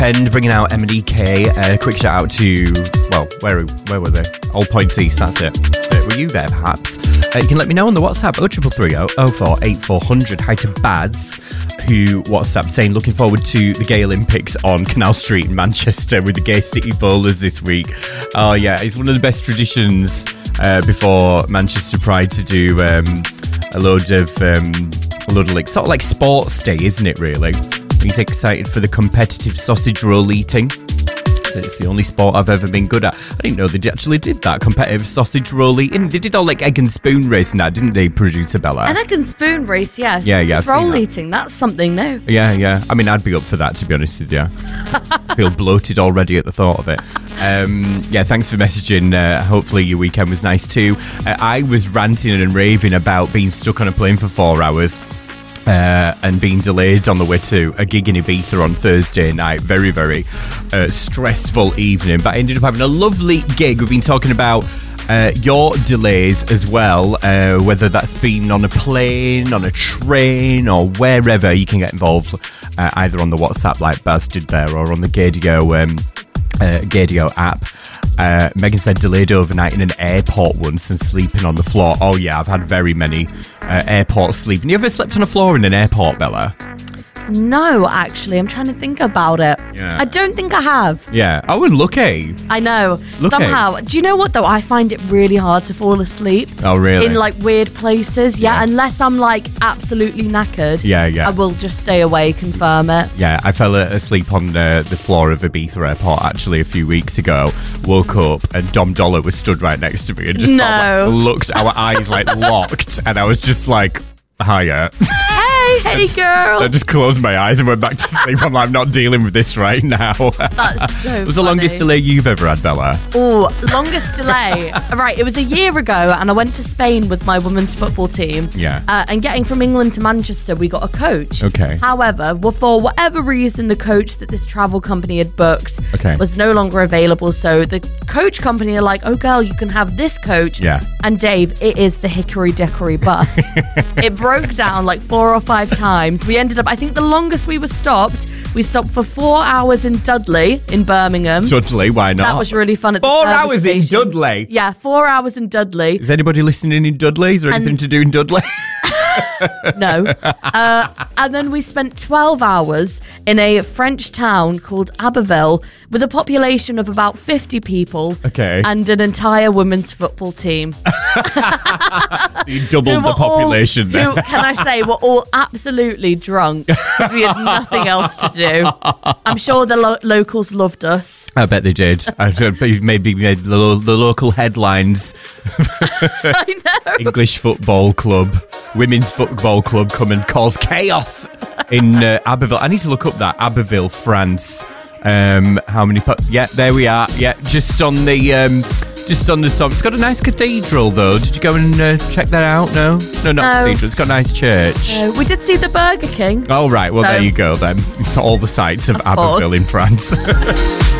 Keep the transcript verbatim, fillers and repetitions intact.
And bringing out M D K. Uh, quick shout out to, well, where where were they? All Points East, that's it. Uh, were you there, perhaps? Uh, you can let me know on the WhatsApp, oh three three three oh four eight four hundred. Hi to Baz, who WhatsApp saying, looking forward to the Gay Olympics on Canal Street in Manchester with the Gay City Bowlers this week. Oh, yeah, it's one of the best traditions uh, before Manchester Pride to do um, a load of, um, a load of like, sort of like sports day, isn't it, really? He's excited for the competitive sausage roll eating. So it's the only sport I've ever been good at. I didn't know they actually did that, competitive sausage roll eating. They did all like egg and spoon race and that, didn't they, producer Bella? An egg and spoon race, yes. Yeah, yeah. Roll that. eating, that's something new. Yeah, yeah. I mean, I'd be up for that, to be honest with you. I feel bloated already at the thought of it. Um, yeah, thanks for messaging. Uh, hopefully your weekend was nice too. Uh, I was ranting and raving about being stuck on a plane for four hours. Uh, and being delayed on the way to a gig in Ibiza on Thursday night. Very, very uh, stressful evening. But I ended up having a lovely gig. We've been talking about uh, your delays as well, uh, whether that's been on a plane, on a train, or wherever. You can get involved uh, either on the WhatsApp like Baz did there or on the Gadio, um, uh, Gadio app. Uh, Megan said delayed overnight in an airport once and sleeping on the floor. Oh yeah, I've had very many uh, airport sleeping. You ever slept on a floor in an airport, Bella? No, actually, I'm trying to think about it. Yeah. I don't think I have. Yeah. Oh, and lucky. I know. Lucky. Somehow. Do you know what, though? I find it really hard to fall asleep. Oh, really? In, like, weird places. Yeah, Yeah. unless I'm, like, absolutely knackered. Yeah, yeah. I will just stay awake, confirm it. Yeah, I fell asleep on the, the floor of Ibiza Airport actually a few weeks ago. Woke up and Dom Dollar was stood right next to me and just No. sort of, like, looked, our eyes like locked, and I was just like, hiya. Hey, hey, girl. I just closed my eyes and went back to sleep. I'm like, I'm not dealing with this right now. That's so What's the funny. longest delay you've ever had, Bella? Oh, longest delay. Right, it was a year ago, and I went to Spain with my women's football team. Yeah. Uh, and getting from England to Manchester, we got a coach. Okay. However, well, for whatever reason, the coach that this travel company had booked Okay. was no longer available. So the coach company are like, oh, girl, you can have this coach. Yeah. And Dave, it is the Hickory Dickory bus. It broke down like four or five times. We ended up, I think the longest we were stopped, we stopped for four hours in Dudley in Birmingham. Dudley, why not? That was really fun at the Four service hours in station. Dudley? Yeah, four hours in Dudley. Is anybody listening in Dudley? Is there anything And- to do in Dudley? No. Uh, and then we spent twelve hours in a French town called Abbeville with a population of about fifty people. Okay. And an entire women's football team. So you doubled Who the were all- population there. Who, can I say, were all absolutely drunk because we had nothing else to do. I'm sure the lo- locals loved us. I bet they did. I don't- maybe made the, lo- the local headlines. I know. English football club, women's football club come and cause chaos in uh, Abbeville. I need to look up that Abbeville, France. Um, how many? Po- yeah, there we are. Yeah, just on the um, just on the top. It's got a nice cathedral though. Did you go and uh, check that out? No, no, not No. cathedral. It's got a nice church. Uh, we did see the Burger King. Oh right, well So- there you go then. It's all the sites of, Of Abbeville course. in France.